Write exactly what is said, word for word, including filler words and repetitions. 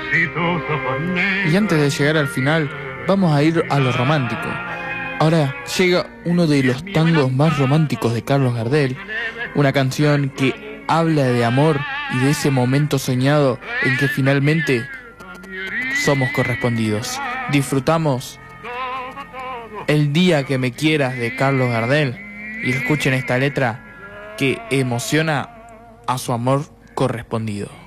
Y antes de llegar al final, vamos a ir a lo romántico. Ahora llega uno de los tangos más románticos de Carlos Gardel, una canción que habla de amor y de ese momento soñado en que finalmente somos correspondidos. Disfrutamos El día que me quieras de Carlos Gardel y escuchen esta letra que emociona a su amor correspondido.